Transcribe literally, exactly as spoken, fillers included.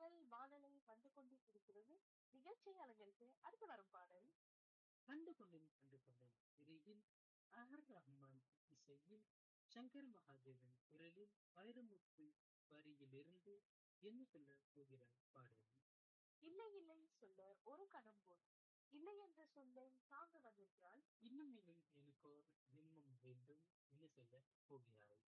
பாடல் வானலை வந்து கொண்டு இருக்கிறது. நிகழ்ச்சி அலங்கரித்து அடுத்து வரும் பாடல் கண்டு கொண்டேன் கண்டு கொண்டேன் திரையில் ஆர் ரஹ்மான் இசையில் சங்கர் மகாதேவன் குரலில் வைரமுத்து வரியிலிருந்து என்ன சொல்ல போகிறார் பாடல். இல்லை இல்லை சொல்ல ஒரு கணம் போதும். இல்லை என்ற சொல்லை தாங்க வந்திருக்கிறாள். இன்னும் இன்னும் எனக்கு ஒரு ஜென்மம் வேண்டும் என்ன சொல்ல போகிறாய்.